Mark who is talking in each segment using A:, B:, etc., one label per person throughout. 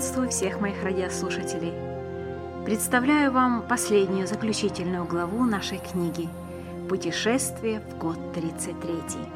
A: Приветствую всех моих радиослушателей. Представляю вам последнюю заключительную главу нашей книги «Путешествие в год 33».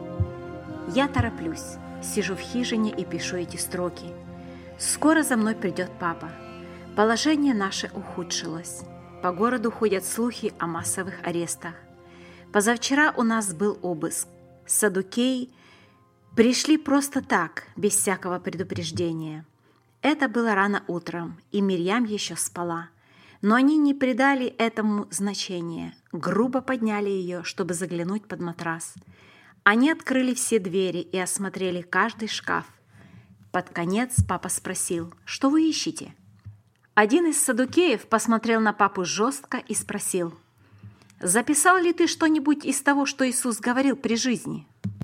A: Я тороплюсь, сижу в хижине и пишу эти строки. Скоро за мной придет папа. Положение наше ухудшилось. По городу ходят слухи о массовых арестах. Позавчера у нас был обыск. Саддукеи пришли просто так, без всякого предупреждения. Это было рано утром, и Мирьям еще спала. Но они не придали этому значения, грубо подняли ее, чтобы заглянуть под матрас. Они открыли все двери и осмотрели каждый шкаф. Под конец папа спросил: «Что вы ищете?» Один из саддукеев посмотрел на папу жестко и спросил: «Записал ли ты что-нибудь из того, что Иисус говорил при жизни?»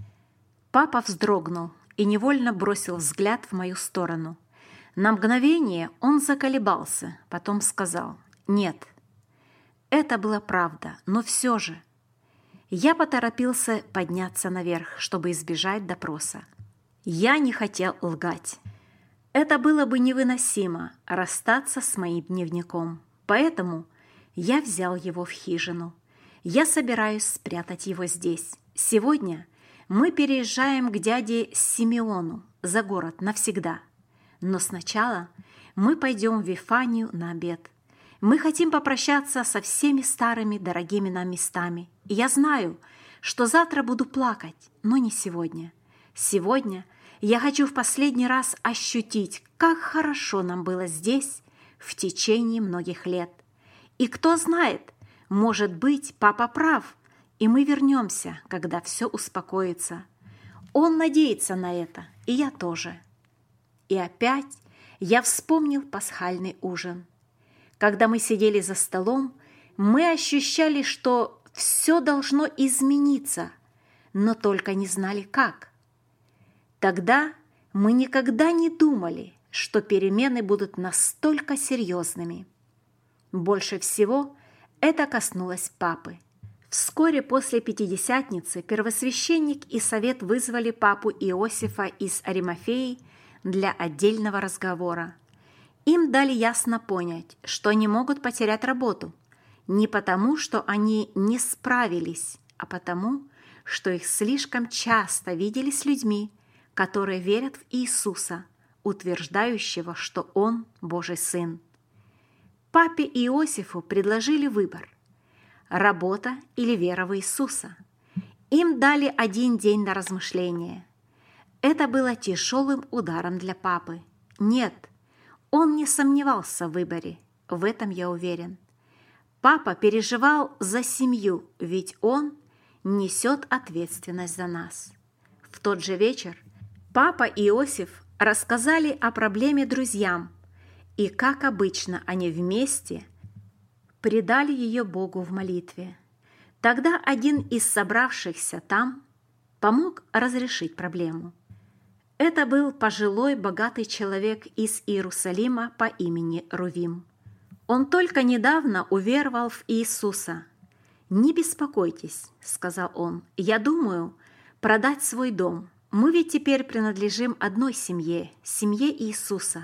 A: Папа вздрогнул и невольно бросил взгляд в мою сторону. На мгновение он заколебался, потом сказал: «Нет». Это была правда, но все же. Я поторопился подняться наверх, чтобы избежать допроса. Я не хотел лгать. Это было бы невыносимо – расстаться с моим дневником. Поэтому я взял его в хижину. Я собираюсь спрятать его здесь. Сегодня мы переезжаем к дяде Симеону за город навсегда. Но сначала мы пойдем в Вифанию на обед. Мы хотим попрощаться со всеми старыми дорогими нам местами. И я знаю, что завтра буду плакать, но не сегодня. Сегодня я хочу в последний раз ощутить, как хорошо нам было здесь в течение многих лет. И кто знает, может быть, папа прав, и мы вернемся, когда все успокоится. Он надеется на это, и я тоже. И опять я вспомнил пасхальный ужин. Когда мы сидели за столом, мы ощущали, что все должно измениться, но только не знали как. Тогда мы никогда не думали, что перемены будут настолько серьезными. Больше всего это коснулось папы. Вскоре после Пятидесятницы первосвященник и совет вызвали папу Иосифа из Аримафеи для отдельного разговора. Им дали ясно понять, что они могут потерять работу, не потому, что они не справились, а потому, что их слишком часто видели с людьми, которые верят в Иисуса, утверждающего, что Он Божий Сын. Папе Иосифу предложили выбор – работа или вера в Иисуса. Им дали 1 день на размышление. Это было тяжелым ударом для папы. Нет, он не сомневался в выборе, в этом я уверен. Папа переживал за семью, ведь он несет ответственность за нас. В тот же вечер папа и Иосиф рассказали о проблеме друзьям, и, как обычно, они вместе предали ее Богу в молитве. Тогда один из собравшихся там помог разрешить проблему. Это был пожилой, богатый человек из Иерусалима по имени Рувим. Он только недавно уверовал в Иисуса. «Не беспокойтесь», — сказал он, — «я думаю продать свой дом. Мы ведь теперь принадлежим одной семье, семье Иисуса.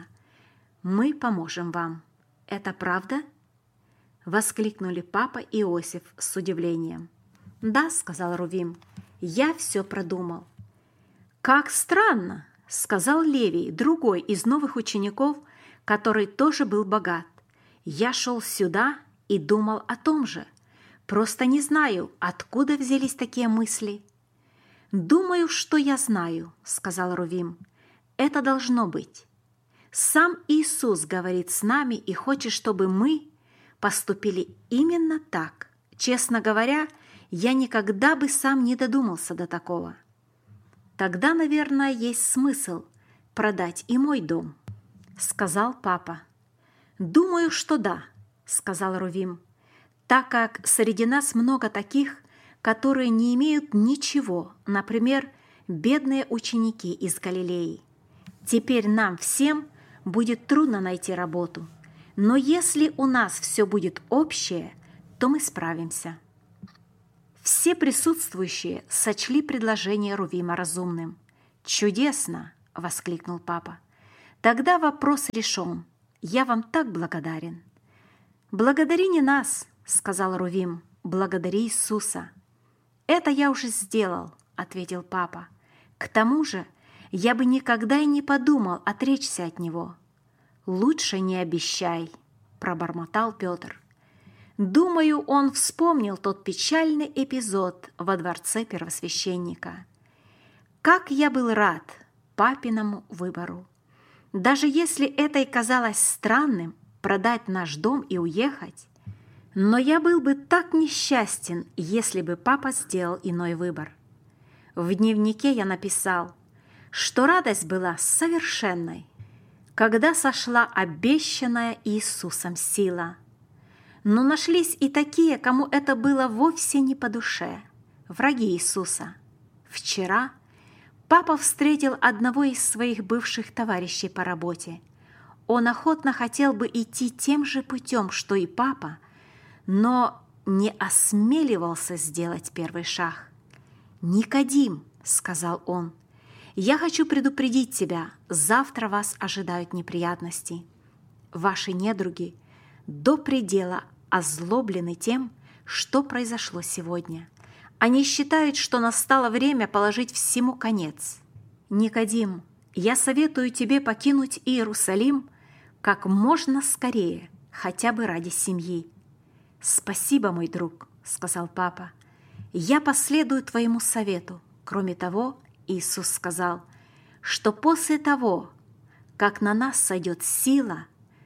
A: Мы поможем вам. Это правда?» Воскликнули папа и Иосиф с удивлением. «Да», — сказал Рувим, — «я все продумал». «Как странно», — сказал Левий, другой из новых учеников, который тоже был богат. «Я шел сюда и думал о том же. Просто не знаю, откуда взялись такие мысли». «Думаю, что я знаю», — сказал Рувим. «Это должно быть. Сам Иисус говорит с нами и хочет, чтобы мы поступили именно так. Честно говоря, я никогда бы сам не додумался до такого». «Тогда, наверное, есть смысл продать и мой дом», — сказал папа. «Думаю, что да», — сказал Рувим, «так как среди нас много таких, которые не имеют ничего, например, бедные ученики из Галилеи. Теперь нам всем будет трудно найти работу, но если у нас все будет общее, то мы справимся». Все присутствующие сочли предложение Рувима разумным. «Чудесно!» – воскликнул папа. Тогда вопрос решен. Я вам так благодарен. Благодари не нас, сказал Рувим, благодари Иисуса. Это я уже сделал, ответил папа. К тому же я бы никогда и не подумал отречься от него. Лучше не обещай, пробормотал Петр. Думаю, он вспомнил тот печальный эпизод во дворце первосвященника. Как я был рад папиному выбору. Даже если это и казалось странным, продать наш дом и уехать, но я был бы так несчастен, если бы папа сделал иной выбор. В дневнике я написал, что радость была совершенной, когда сошла обещанная Иисусом сила. Но нашлись и такие, кому это было вовсе не по душе, враги Иисуса. Вчера папа встретил одного из своих бывших товарищей по работе. Он охотно хотел бы идти тем же путем, что и папа, но не осмеливался сделать первый шаг. «Никодим», — сказал он, — «я хочу предупредить тебя, завтра вас ожидают неприятности. Ваши недруги до предела озлоблены тем, что произошло сегодня. Они считают, что настало время положить всему конец. Никодим, я советую тебе покинуть Иерусалим как можно скорее, хотя бы ради семьи». «Спасибо, мой друг», — сказал папа. «Я последую твоему совету». Кроме того, Иисус сказал, что после того, как на нас сойдет сила,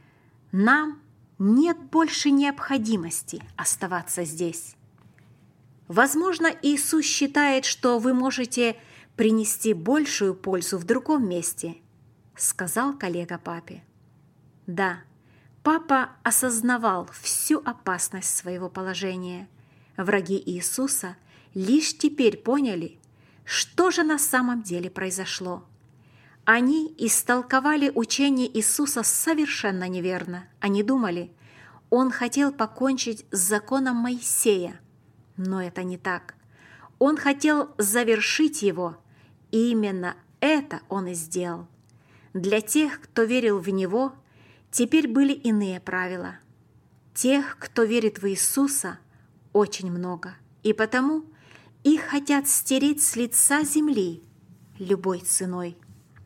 A: нам нет больше необходимости оставаться здесь. Возможно, Иисус считает, что вы можете принести большую пользу в другом месте, сказал коллега папе. Да, папа осознавал всю опасность своего положения. Враги Иисуса лишь теперь поняли, что же на самом деле произошло. Они истолковали учение Иисуса совершенно неверно. Они думали, Он хотел покончить с законом Моисея. Но это не так. Он хотел завершить его, и именно это Он и сделал. Для тех, кто верил в Него, теперь были иные правила. Тех, кто верит в Иисуса, очень много, и потому их хотят стереть с лица земли любой ценой.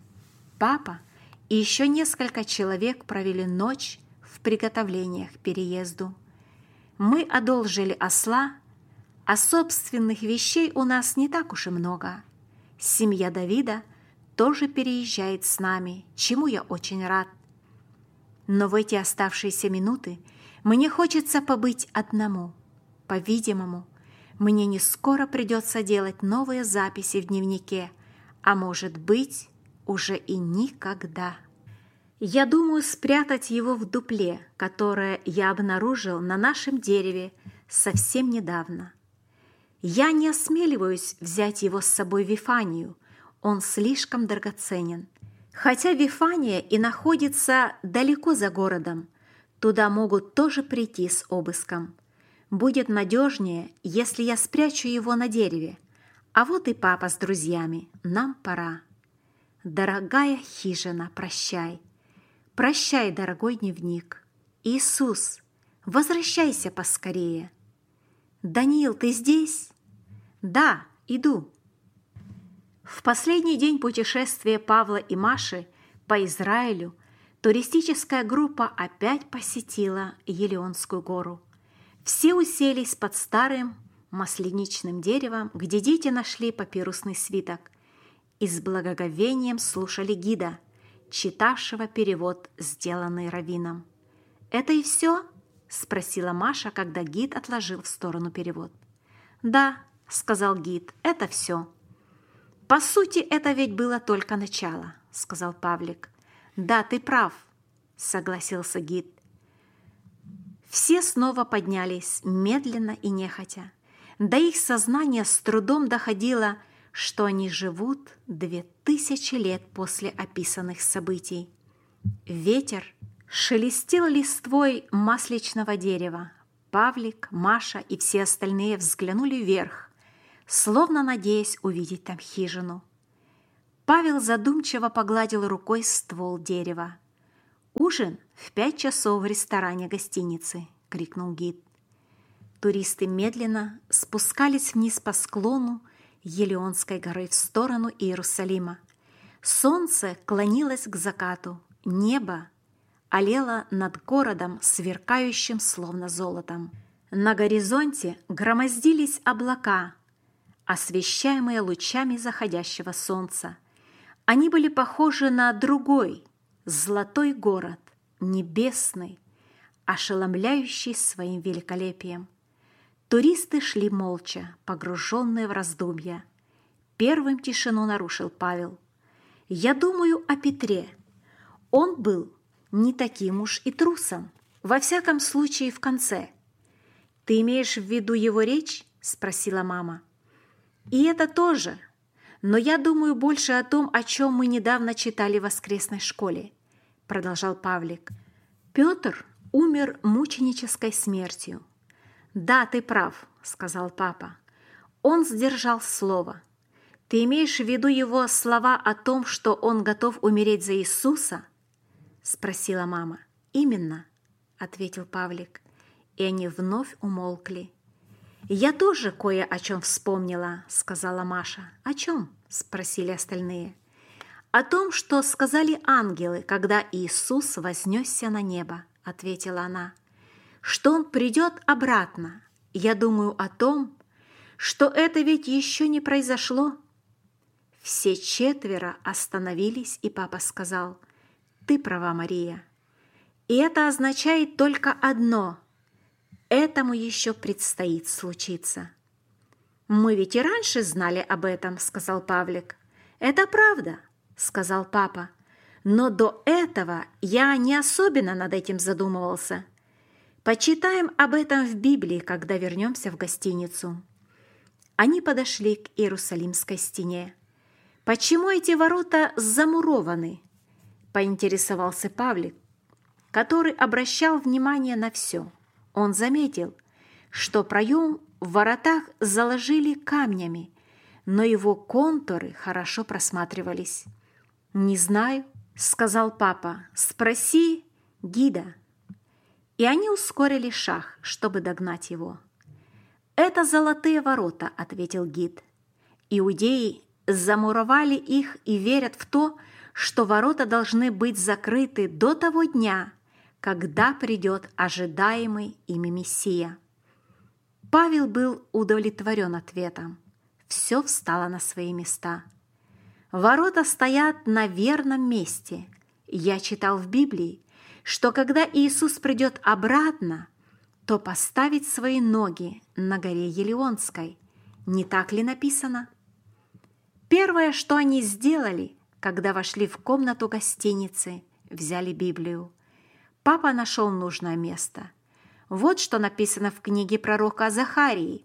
A: Папа и еще несколько человек провели ночь в приготовлениях к переезду. Мы одолжили осла, а собственных вещей у нас не так уж и много. Семья Давида тоже переезжает с нами, чему я очень рад. Но в эти оставшиеся минуты мне хочется побыть одному. По-видимому, мне не скоро придется делать новые записи в дневнике, а может быть, уже и никогда. Я думаю спрятать его в дупле, которое я обнаружил на нашем дереве совсем недавно. Я не осмеливаюсь взять его с собой в Вифанию, он слишком драгоценен. Хотя Вифания и находится далеко за городом, туда могут тоже прийти с обыском. Будет надежнее, если я спрячу его на дереве. А вот и папа с друзьями, нам пора. Дорогая хижина, прощай. Прощай, дорогой дневник. Иисус, возвращайся поскорее. Даниил, ты здесь? Да, иду. В последний день путешествия Павла и Маши по Израилю туристическая группа опять посетила Елеонскую гору. Все уселись под старым масленичным деревом, где дети нашли папирусный свиток, и с благоговением слушали гида, читавшего перевод, сделанный раввином. «Это и все?» – спросила Маша, когда гид отложил в сторону перевод. «Да», – сказал гид, – «это все». «По сути, это ведь было только начало», – сказал Павлик. «Да, ты прав», – согласился гид. Все снова поднялись, медленно и нехотя. До их сознания с трудом доходило, что они живут 2000 лет после описанных событий. Ветер шелестел листвой масличного дерева. Павлик, Маша и все остальные взглянули вверх, словно надеясь увидеть там хижину. Павел задумчиво погладил рукой ствол дерева. «Ужин в 5 часов в ресторане гостиницы!» — крикнул гид. Туристы медленно спускались вниз по склону Елеонской горы в сторону Иерусалима. Солнце клонилось к закату, небо алело над городом, сверкающим словно золотом. На горизонте громоздились облака, освещаемые лучами заходящего солнца. Они были похожи на другой, золотой город, небесный, ошеломляющий своим великолепием. Туристы шли молча, погруженные в раздумья. Первым тишину нарушил Павел. «Я думаю о Петре. Он был не таким уж и трусом, во всяком случае в конце». «Ты имеешь в виду его речь?» – спросила мама. «И это тоже. Но я думаю больше о том, о чем мы недавно читали в воскресной школе», – продолжал Павлик. «Петр умер мученической смертью». «Да, ты прав», – сказал папа. «Он сдержал слово. Ты имеешь в виду его слова о том, что он готов умереть за Иисуса?» – спросила мама. «Именно», – ответил Павлик, и они вновь умолкли. «Я тоже кое о чем вспомнила», – сказала Маша. «О чем?» – спросили остальные. «О том, что сказали ангелы, когда Иисус вознесся на небо», – ответила она. «Что Он придет обратно. Я думаю о том, что это ведь еще не произошло». Все 4 остановились, и папа сказал: «Ты права, Мария. И это означает только одно – этому еще предстоит случиться». «Мы ведь и раньше знали об этом», – сказал Павлик. «Это правда», – сказал папа. «Но до этого я не особенно над этим задумывался. Почитаем об этом в Библии, когда вернемся в гостиницу». Они подошли к Иерусалимской стене. «Почему эти ворота замурованы?» – поинтересовался Павлик, который обращал внимание на все. Он заметил, что проем в воротах заложили камнями, но его контуры хорошо просматривались. «Не знаю», – сказал папа, – «спроси гида». И они ускорили шаг, чтобы догнать его. «Это золотые ворота», – ответил гид. «Иудеи замуровали их и верят в то, что ворота должны быть закрыты до того дня, когда придет ожидаемый ими Мессия». Павел был удовлетворен ответом. Все встало на свои места. Ворота стоят на верном месте. Я читал в Библии, что когда Иисус придет обратно, то поставит свои ноги на горе Елеонской. Не так ли написано? Первое, что они сделали, когда вошли в комнату гостиницы, взяли Библию. Папа нашел нужное место. Вот что написано в книге пророка Захарии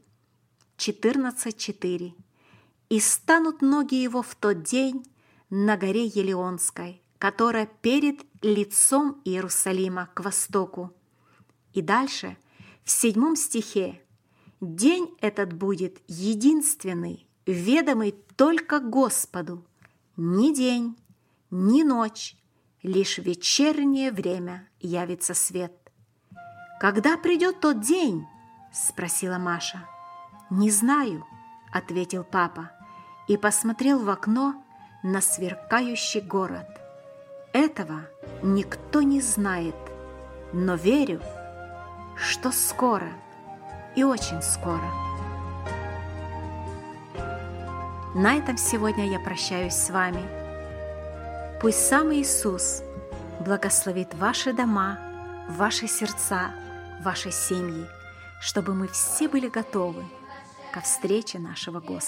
A: 14:4. «И станут ноги его в тот день на горе Елеонской, которая перед лицом Иерусалима к востоку». И дальше, в 7 стихе: «День этот будет единственный, ведомый только Господу, ни день, ни ночь, лишь в вечернее время явится свет». «Когда придет тот день?» – спросила Маша. «Не знаю», – ответил папа и посмотрел в окно на сверкающий город. «Этого никто не знает, но верю, что скоро и очень скоро». На этом сегодня я прощаюсь с вами. Пусть сам Иисус благословит ваши дома, ваши сердца, ваши семьи, чтобы мы все были готовы ко встрече нашего Господа.